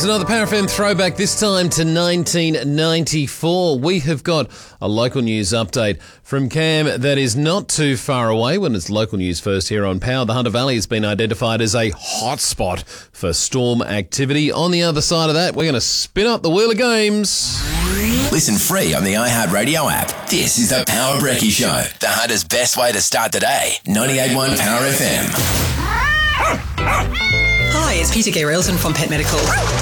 Another Power FM throwback, this time to 1994. We have got a local news update from Cam that is not too far away. When it's local news first here on Power, the Hunter Valley has been identified as a hotspot for storm activity. On the other side of that, we're going to spin up the wheel of games. Listen free on the iHeartRadio app. This is the Power Brekkie Show, the Hunter's best way to start the day. 98.1 Power FM. Hi, it's Peter Gay-Railton from Pet Medical.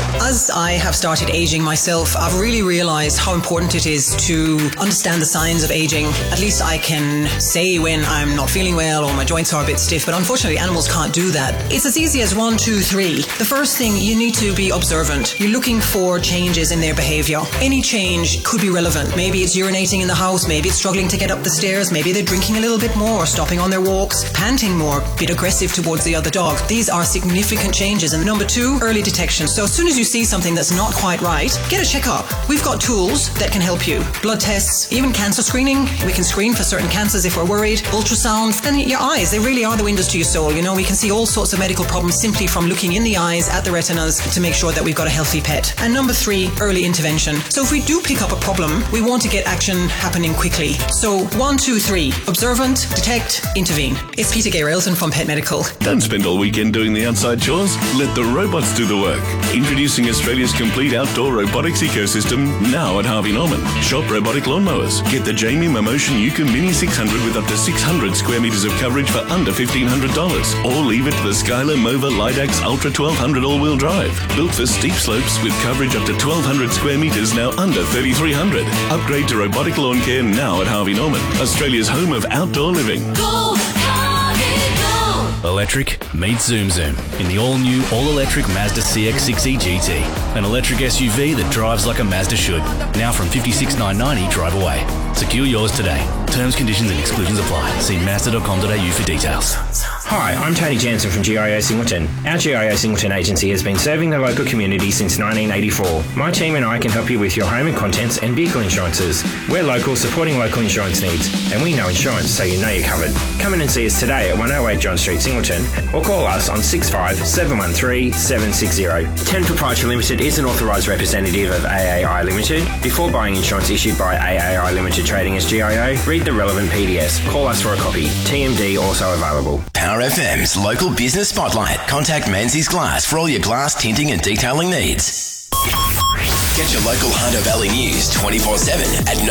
As I have started aging myself, I've really realised how important it is to understand the signs of aging. At least I can say when I'm not feeling well or my joints are a bit stiff, but unfortunately animals can't do that. It's as easy as 1, 2, 3. The first thing, you need to be observant. You're looking for changes in their behaviour. Any change could be relevant. Maybe it's urinating in the house, maybe it's struggling to get up the stairs, maybe they're drinking a little bit more, stopping on their walks, panting more, a bit aggressive towards the other dog. These are significant changes. And number 2, early detection. So as soon as you see something that's not quite right, get a checkup. We've got tools that can help you. Blood tests, even cancer screening. We can screen for certain cancers if we're worried. Ultrasound. And your eyes, they really are the windows to your soul. You know, we can see all sorts of medical problems simply from looking in the eyes at the retinas to make sure that we've got a healthy pet. And number 3, early intervention. So if we do pick up a problem, we want to get action happening quickly. So 1, 2, 3. Observant, detect, intervene. It's Peter Gay-Railton from Pet Medical. Don't spend all weekend doing the outside chores. Let the robots do the work. Introducing Australia's complete outdoor robotics ecosystem now at Harvey Norman. Shop robotic lawnmowers. Get the Jamie Momotion Yuka Mini 600 with up to 600 square metres of coverage for under $1,500. Or leave it to the Skylar Mova Lidax Ultra 1200 all-wheel drive. Built for steep slopes with coverage up to 1,200 square metres, now under $3,300. Upgrade to robotic lawn care now at Harvey Norman, Australia's home of outdoor living. Go, Harvey, go! Electric meets Zoom Zoom in the all-new, all-electric Mazda CX-6e GT. An electric SUV that drives like a Mazda should. Now from $56,990 drive away. Secure yours today. Terms, conditions and exclusions apply. See Mazda.com.au for details. Hi, I'm Tony Jansen from GIO Singleton. Our GIO Singleton agency has been serving the local community since 1984. My team and I can help you with your home and contents and vehicle insurances. We're local, supporting local insurance needs, and we know insurance, so you know you're covered. Come in and see us today at 108 John Street, Singleton, or call us on 65 713 760. 10 Proprietary Limited is an authorised representative of AAI Limited. Before buying insurance issued by AAI Limited trading as GIO, read the relevant PDS. Call us for a copy. TMD also available. Power FM's local business spotlight. Contact Menzies Glass for all your glass tinting and detailing needs. Get your local Hunter Valley news 24/7 at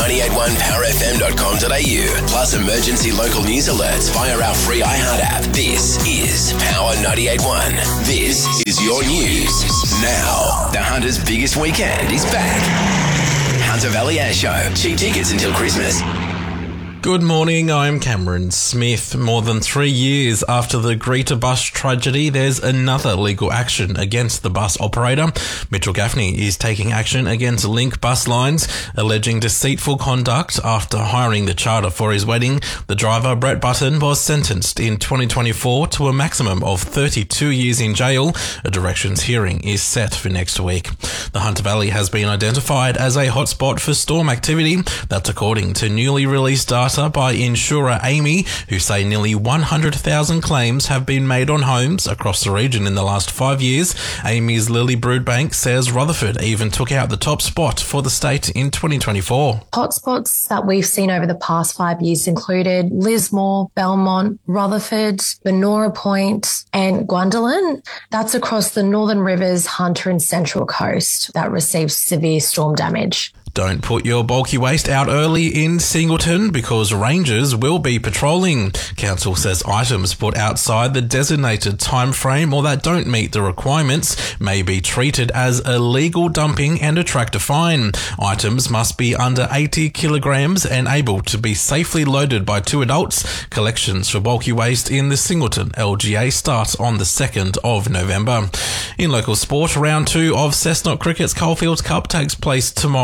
981powerfm.com.au. Plus emergency local news alerts via our free iHeart app. This is Power 98.1. This is your news. Now, the Hunter's biggest weekend is back. Hunter Valley Air Show. Cheap tickets until Christmas. Good morning, I'm Cameron Smith. More than 3 years after the Greta bus tragedy, there's another legal action against the bus operator. Mitchell Gaffney is taking action against Link Bus Lines, alleging deceitful conduct after hiring the charter for his wedding. The driver, Brett Button, was sentenced in 2024 to a maximum of 32 years in jail. A directions hearing is set for next week. The Hunter Valley has been identified as a hotspot for storm activity. That's according to newly released data by insurer Amy, who say nearly 100,000 claims have been made on homes across the region in the last 5 years. Amy's Lily Broodbank says Rutherford even took out the top spot for the state in 2024. Hotspots that we've seen over the past 5 years included Lismore, Belmont, Rutherford, Benora Point and Gwendolyn. That's across the Northern Rivers, Hunter and Central Coast that received severe storm damage. Don't put your bulky waste out early in Singleton because rangers will be patrolling. Council says items put outside the designated time frame or that don't meet the requirements may be treated as illegal dumping and attract a fine. Items must be under 80 kilograms and able to be safely loaded by 2 adults. Collections for bulky waste in the Singleton LGA start on the 2nd of November. In local sport, round 2 of Cessnock Cricket's Coalfields Cup takes place tomorrow.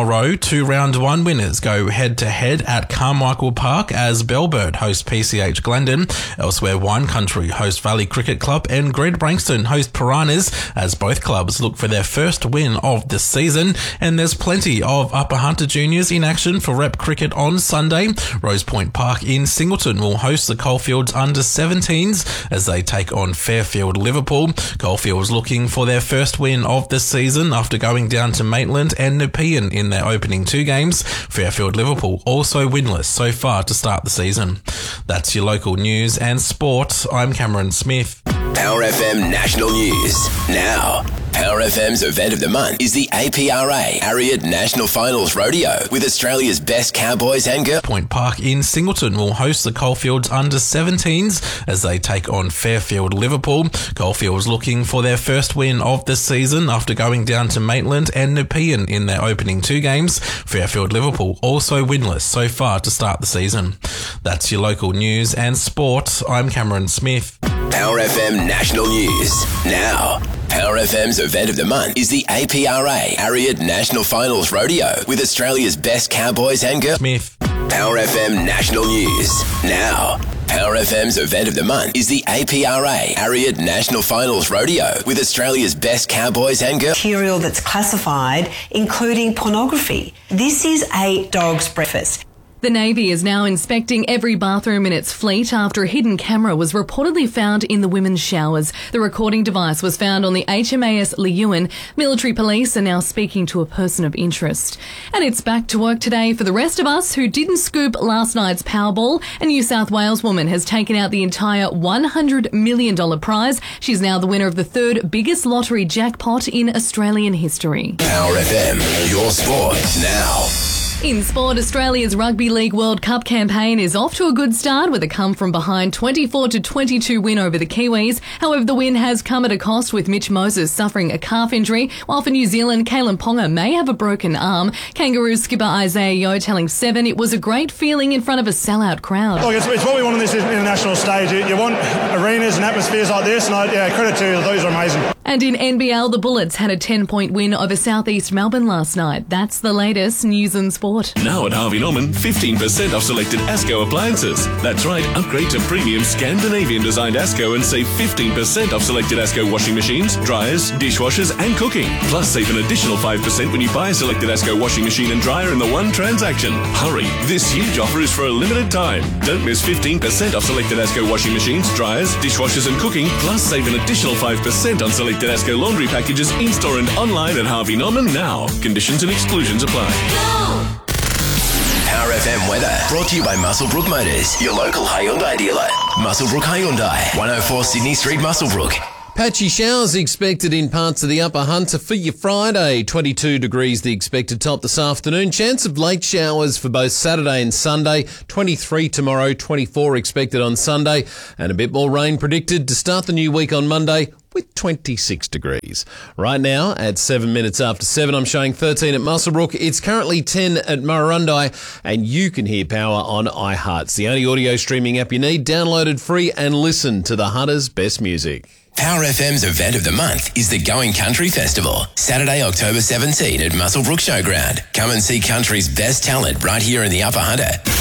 2 round 1 winners go head-to-head at Carmichael Park as Bellbird host PCH Glendon. Elsewhere, Wine Country host Valley Cricket Club and Great Branxton host Piranhas as both clubs look for their first win of the season. And there's plenty of Upper Hunter juniors in action for rep cricket on Sunday. Rose Point Park in Singleton will host the Coalfields under-17s as they take on Fairfield Liverpool. Coalfields looking for their first win of the season after going down to Maitland and Nepean in their opening 2 games. Fairfield Liverpool also winless so far to start the season. That's your local news and sport. I'm Cameron Smith. Power FM National News. Now, Power FM's event of the month is the APRA Harriet National Finals Rodeo with Australia's best cowboys and girls. Point Park in Singleton will host the Coalfields under-17s as they take on Fairfield Liverpool. Coalfields looking for their first win of the season after going down to Maitland and Nepean in their opening 2 games. Fairfield Liverpool also winless so far to start the season. That's your local news and sport. I'm Cameron Smith. Power FM National News. Now, Power FM's event of the month is the APRA Harriet National Finals Rodeo with Australia's best cowboys and girls. Smith. Power FM National News. Now, Power FM's event of the month is the APRA Harriet National Finals Rodeo with Australia's best cowboys and girls. Material that's classified, including pornography. This is a dog's breakfast. The Navy is now inspecting every bathroom in its fleet after a hidden camera was reportedly found in the women's showers. The recording device was found on the HMAS Leeuwin. Military police are now speaking to a person of interest. And it's back to work today for the rest of us who didn't scoop last night's Powerball. A New South Wales woman has taken out the entire $100 million prize. She's now the winner of the 3rd biggest lottery jackpot in Australian history. Power FM, your sport now. In sport, Australia's Rugby League World Cup campaign is off to a good start with a come-from-behind 24-22 win over the Kiwis. However, the win has come at a cost with Mitch Moses suffering a calf injury, while for New Zealand, Kalen Ponga may have a broken arm. Kangaroos skipper Isaiah Yeo telling Seven it was a great feeling in front of a sellout crowd. Look, it's what we want on this international stage. You want arenas and atmospheres like this, and credit to you, those are amazing. And in NBL, the Bullets had a 10-point win over South East Melbourne last night. That's the latest news and sport. Now at Harvey Norman, 15% off selected ASCO appliances. That's right, upgrade to premium Scandinavian-designed ASCO and save 15% off selected ASCO washing machines, dryers, dishwashers and cooking. Plus, save an additional 5% when you buy a selected ASCO washing machine and dryer in the one transaction. Hurry, this huge offer is for a limited time. Don't miss 15% off selected ASCO washing machines, dryers, dishwashers and cooking. Plus, save an additional 5% on selected ASCO laundry packages in-store and online at Harvey Norman now. Conditions and exclusions apply. Go! Power FM weather brought to you by Muswellbrook Motors, your local Hyundai dealer. Muswellbrook Hyundai, 104 Sydney Street, Muswellbrook. Patchy showers expected in parts of the Upper Hunter for your Friday. 22 degrees the expected top this afternoon. Chance of late showers for both Saturday and Sunday. 23 tomorrow, 24 expected on Sunday. And a bit more rain predicted to start the new week on Monday with 26 degrees. Right now, at 7 minutes after 7, I'm showing 13 at Muswellbrook. It's currently 10 at Murrurundi, and you can hear Power on iHeart. It's the only audio streaming app you need. Download it free and listen to the Hunter's best music. Power FM's event of the month is the Going Country Festival, Saturday, October 17 at Muswellbrook Showground. Come and see country's best talent right here in the Upper Hunter.